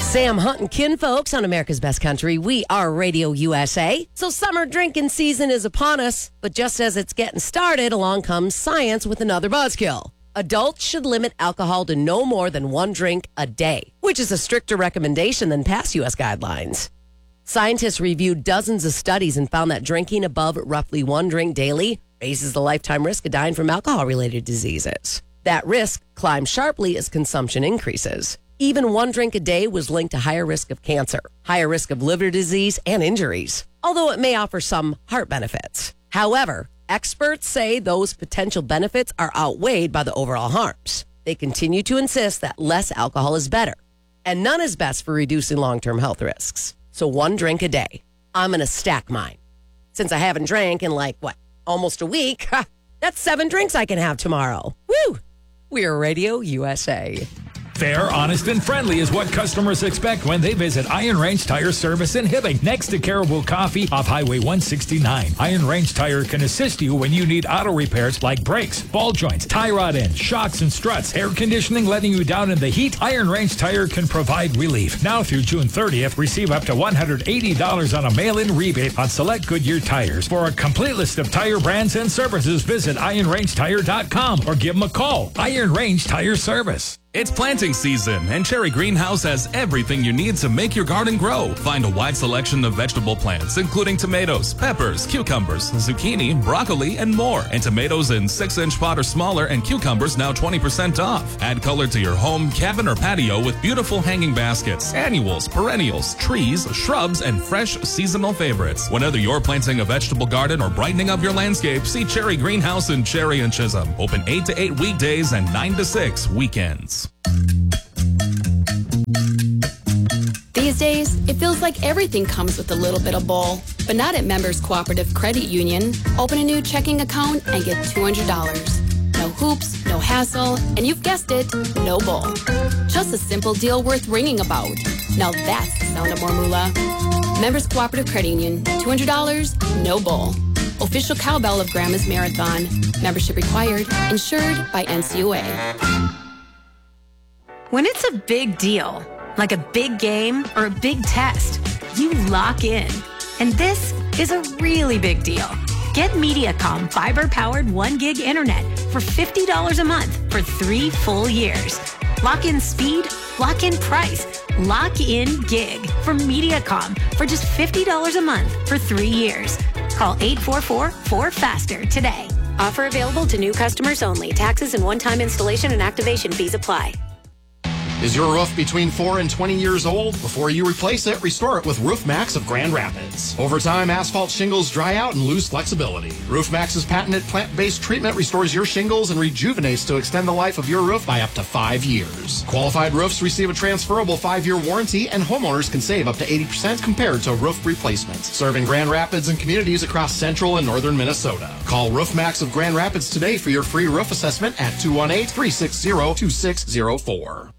Sam Hunt and kinfolks on America's Best Country. We are Radio USA. So summer drinking season is upon us, but just as it's getting started, along comes science with another buzzkill. Adults should limit alcohol to no more than 1 drink a day, which is a stricter recommendation than past U.S. guidelines. Scientists reviewed dozens of studies and found that drinking above roughly 1 drink daily raises the lifetime risk of dying from alcohol-related diseases. That risk climbs sharply as consumption increases. Even 1 drink a day was linked to higher risk of cancer, higher risk of liver disease, and injuries, although it may offer some heart benefits. However, experts say those potential benefits are outweighed by the overall harms. They continue to insist that less alcohol is better, and none is best for reducing long-term health risks. So 1 drink a day. I'm going to stack mine. Since I haven't drank in almost a week, that's 7 drinks I can have tomorrow. Woo! We're Radio USA. Fair, honest, and friendly is what customers expect when they visit Iron Range Tire Service in Hibbing, next to Caribou Coffee off Highway 169. Iron Range Tire can assist you when you need auto repairs like brakes, ball joints, tie rod ends, shocks and struts, air conditioning letting you down in the heat. Iron Range Tire can provide relief. Now through June 30th, receive up to $180 on a mail-in rebate on select Goodyear tires. For a complete list of tire brands and services, visit ironrangetire.com or give them a call. Iron Range Tire Service. It's planting season, and Cherry Greenhouse has everything you need to make your garden grow. Find a wide selection of vegetable plants, including tomatoes, peppers, cucumbers, zucchini, broccoli, and more. And tomatoes in 6-inch pot or smaller, and cucumbers now 20% off. Add color to your home, cabin, or patio with beautiful hanging baskets, annuals, perennials, trees, shrubs, and fresh seasonal favorites. Whether you're planting a vegetable garden or brightening up your landscape, see Cherry Greenhouse in Cherry and Chisholm. Open 8 to 8 weekdays and 9 to 6 weekends. These days, it feels like everything comes with a little bit of bull. But not at Members Cooperative Credit Union. Open a new checking account and get $200. No hoops, no hassle, and you've guessed it, no bull. Just a simple deal worth ringing about. Now that's the sound of more moolah. Members Cooperative Credit Union. $200, no bull. Official cowbell of Grandma's Marathon. Membership required. Insured by NCUA. When it's a big deal, like a big game or a big test, you lock in. And this is a really big deal. Get Mediacom fiber-powered 1 gig internet for $50 a month for 3 full years. Lock in speed, lock in price, lock in gig from Mediacom for just $50 a month for 3 years. Call 844-4FASTER today. Offer available to new customers only. Taxes and one-time installation and activation fees apply. Is your roof between 4 and 20 years old? Before you replace it, restore it with Roof Max of Grand Rapids. Over time, asphalt shingles dry out and lose flexibility. Roof Max's patented plant-based treatment restores your shingles and rejuvenates to extend the life of your roof by up to 5 years. Qualified roofs receive a transferable 5-year warranty, and homeowners can save up to 80% compared to roof replacements. Serving Grand Rapids and communities across central and northern Minnesota. Call Roof Max of Grand Rapids today for your free roof assessment at 218-360-2604.